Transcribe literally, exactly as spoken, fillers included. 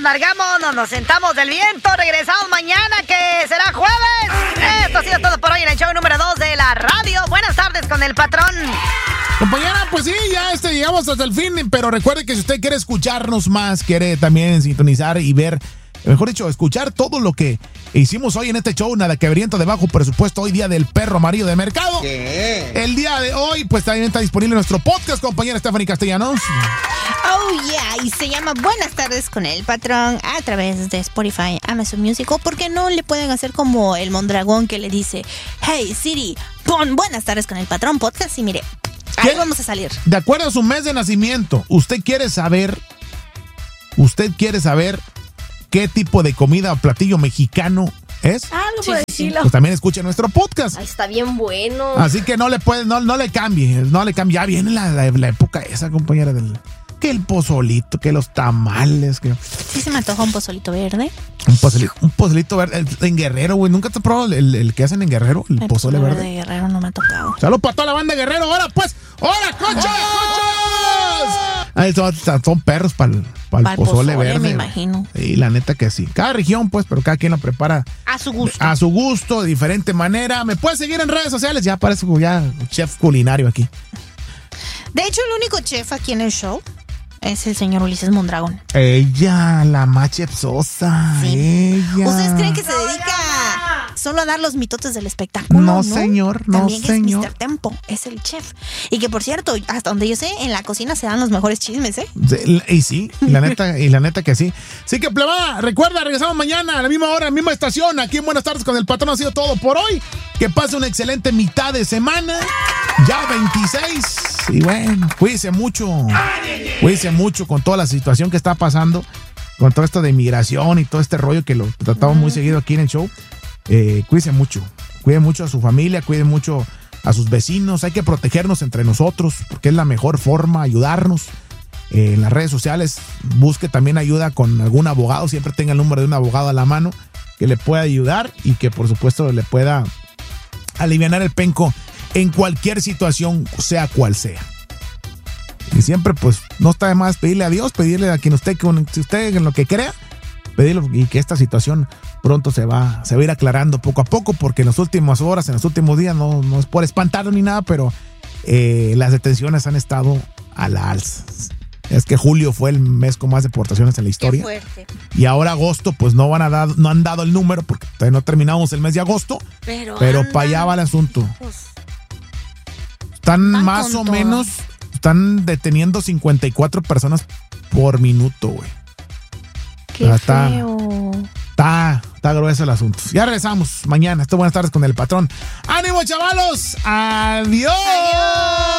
largamos, nos, nos sentamos del viento, regresamos mañana que será jueves. Esto ha sido todo por hoy en el show número dos de la radio. Buenas tardes con el patrón. Compañera, pues sí, ya este, llegamos hasta el fin, pero recuerde que si usted quiere escucharnos más, quiere también sintonizar y ver, mejor dicho, escuchar todo lo que hicimos hoy en este show, nada que veriento de bajo presupuesto, hoy día del perro amarillo de mercado. ¿Qué? El día de hoy, pues también está disponible nuestro podcast, compañera Stephanie Castellanos. Oh yeah, y se llama Buenas tardes con el patrón a través de Spotify, Amazon Music, o porque no le pueden hacer como el Mondragón que le dice, hey Siri, pon Buenas tardes con el patrón podcast y mire, ahí ¿Qué? vamos a salir. De acuerdo a su mes de nacimiento, usted quiere saber, usted quiere saber qué tipo de comida o platillo mexicano es. Algo Sí, por sí, decirlo. Pues también escuche nuestro podcast. Ay, está bien bueno. Así que no le puede, no, no le cambie, no le cambie. Ya viene la, la, la época esa, compañera, del que el pozolito, que los tamales, que Sí se me antoja un pozolito verde. un pozolito, un pozolito verde el- en Guerrero, güey. ¿Nunca te has probado el, el que hacen en Guerrero? El, El pozole verde. de Guerrero no me ha tocado. Saludos para toda la banda de Guerrero. Ahora pues, ¡hola, cochos! Ahí son, son perros para el Pa'l pozole, pozole, verde. me imagino. Y la neta que sí. Cada región, pues, pero cada quien lo prepara A su gusto. a su gusto, de diferente manera. Me puedes seguir en redes sociales. Ya parezco ya chef culinario aquí. De hecho, el único chef aquí en el show es el señor Ulises Mondragón. Ella, la más chefsosa. Sí. Ella. ¿Ustedes creen que se dedica solo a dar los mitotes del espectáculo? No, señor, no, También señor. es mister Tempo, es el chef. Y que, por cierto, hasta donde yo sé, en la cocina se dan los mejores chismes, ¿eh? Sí, y sí, y la neta, y la neta que sí. Así que, plebada, recuerda, regresamos mañana a la misma hora, a la misma estación, aquí en Buenas tardes con el patrón. Ha sido todo por hoy. Que pase una excelente mitad de semana. Ya veintiséis. Y bueno, cuídese mucho. Cuídese mucho con toda la situación que está pasando. Con todo esto de inmigración y todo este rollo que lo tratamos muy seguido aquí en el show. Eh, cuídese mucho. Cuide mucho a su familia, cuide mucho a sus vecinos. Hay que protegernos entre nosotros porque es la mejor forma, ayudarnos. Eh, en las redes sociales, busque también ayuda con algún abogado. Siempre tenga el número de un abogado a la mano que le pueda ayudar y que por supuesto le pueda alivianar el penco en cualquier situación, sea cual sea. Y siempre, pues, no está de más pedirle a Dios, pedirle a quien usted, si usted en lo que crea, pedirle y que esta situación pronto se va, se va a ir aclarando poco a poco, porque en las últimas horas, en los últimos días, no, no es por espantarlo ni nada, pero eh, las detenciones han estado a la alza. Es que julio fue el mes con más deportaciones en la historia. Qué fuerte. Y ahora agosto, pues no van a dar, no han dado el número, porque todavía no terminamos el mes de agosto, Pero, pero andan, para allá va el asunto. pues, Están Van más con o todo. menos, están deteniendo cincuenta y cuatro personas por minuto, güey. qué Ah, está- feo. Está, está grueso el asunto. Ya regresamos mañana. Esto Buenas tardes con el patrón. ¡Ánimo, chavalos! ¡Adiós! Adiós.